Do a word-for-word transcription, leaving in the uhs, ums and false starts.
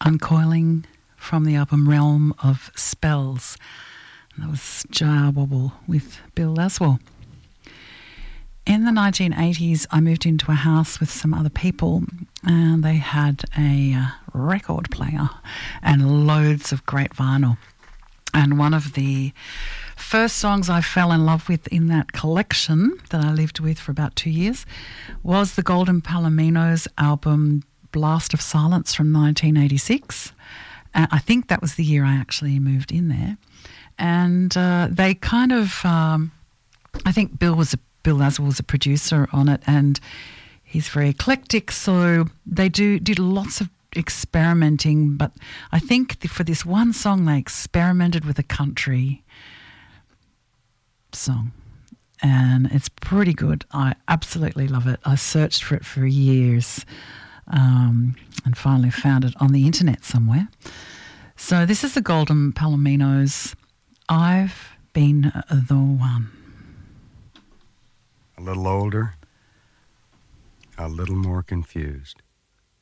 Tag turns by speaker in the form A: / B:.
A: Uncoiling from the album Realm of Spells. And that was Jar Wobble with Bill Laswell. In the nineteen eighties, I moved into a house with some other people and they had a uh, record player and loads of great vinyl. And one of the first songs I fell in love with in that collection that I lived with for about two years was the Golden Palominos album Blast of Silence from nineteen eighty-six. Uh, I think that was the year I actually moved in there. And uh, they kind of, um, I think Bill was a, Bill Laswell was a producer on it, and he's very eclectic, so they do did lots of experimenting, but I think for this one song they experimented with a country song and it's pretty good. I absolutely love it. I searched for it for years um, and finally found it on the internet somewhere. So this is the Golden Palominos, I've Been the One.
B: A little older, a little more confused.